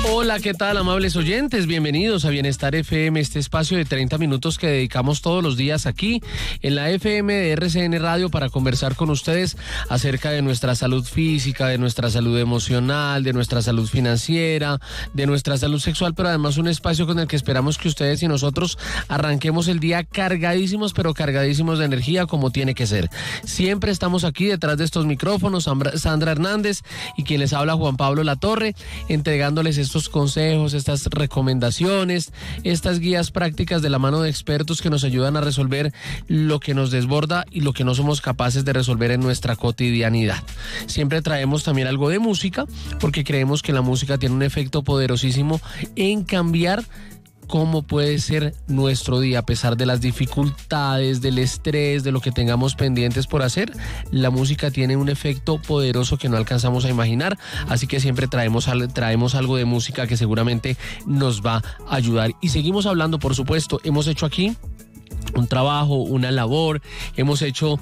Hola, ¿qué tal, amables oyentes? Bienvenidos a Bienestar FM, este espacio de 30 minutos que dedicamos todos los días aquí en la FM de RCN Radio para conversar con ustedes acerca de nuestra salud física, de nuestra salud emocional, de nuestra salud financiera, de nuestra salud sexual, pero además un espacio con el que esperamos que ustedes y nosotros arranquemos el día cargadísimos, pero cargadísimos de energía como tiene que ser. Siempre estamos aquí detrás de estos micrófonos, Sandra Hernández y quien les habla, Juan Pablo Latorre, entregándoles estos consejos, estas recomendaciones, estas guías prácticas de la mano de expertos que nos ayudan a resolver lo que nos desborda y lo que no somos capaces de resolver en nuestra cotidianidad. Siempre traemos también algo de música, porque creemos que la música tiene un efecto poderosísimo en cambiar cómo puede ser nuestro día a pesar de las dificultades, del estrés, de lo que tengamos pendientes por hacer. La música tiene un efecto poderoso que no alcanzamos a imaginar, así que siempre traemos algo de música que seguramente nos va a ayudar. Y seguimos hablando, por supuesto, hemos hecho aquí un trabajo, una labor, hemos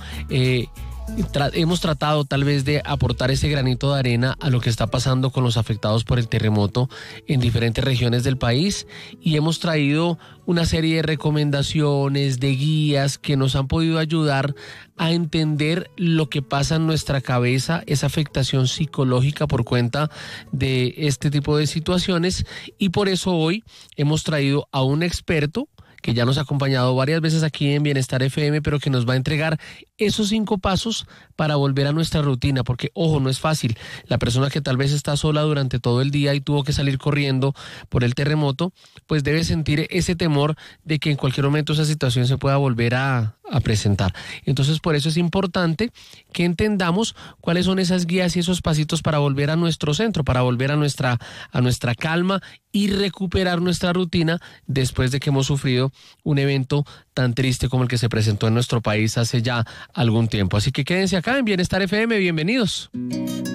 tratado tal vez de aportar ese granito de arena a lo que está pasando con los afectados por el terremoto en diferentes regiones del país, y hemos traído una serie de recomendaciones, de guías que nos han podido ayudar a entender lo que pasa en nuestra cabeza, esa afectación psicológica por cuenta de este tipo de situaciones, y por eso hoy hemos traído a un experto que ya nos ha acompañado varias veces aquí en Bienestar FM, pero que nos va a entregar esos 5 pasos para volver a nuestra rutina, porque, ojo, no es fácil. La persona que tal vez está sola durante todo el día y tuvo que salir corriendo por el terremoto, pues debe sentir ese temor de que en cualquier momento esa situación se pueda volver a presentar. Entonces, por eso es importante que entendamos cuáles son esas guías y esos pasitos para volver a nuestro centro, para volver a nuestra calma y recuperar nuestra rutina después de que hemos sufrido un evento tan triste como el que se presentó en nuestro país hace ya algún tiempo. Así que quédense acá en Bienestar FM, bienvenidos.